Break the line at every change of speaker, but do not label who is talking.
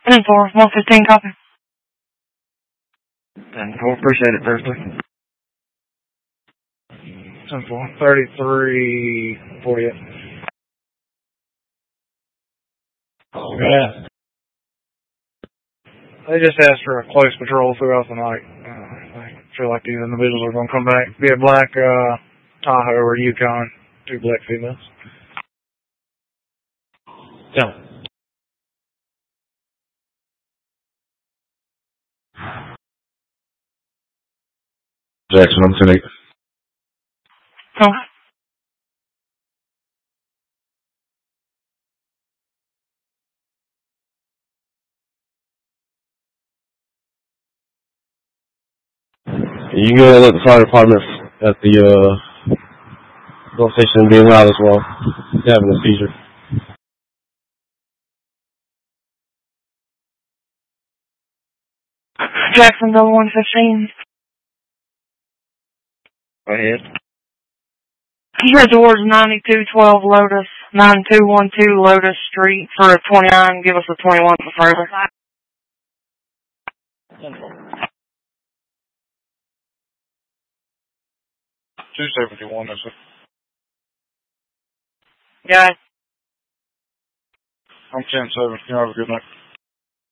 10-4, 115 copy.
10-4, appreciate it, Thursday.
10-4, 33-48.
Yeah.
They just asked for a close patrol throughout the night. I feel like these individuals are going to come back. Be a black Tahoe or Yukon, 2 black females.
Yeah.
Jackson, I'm 10-8.
Oh.
You can go ahead and let the fire department at the bus station be loud as well. They're having a seizure.
Jacksonville 115.
Go ahead.
Head towards 9212 Lotus, 9212 Lotus Street for a 29. Give us a 21 for further.
271, that's it.
Yeah.
I'm 10-7. You have a good night.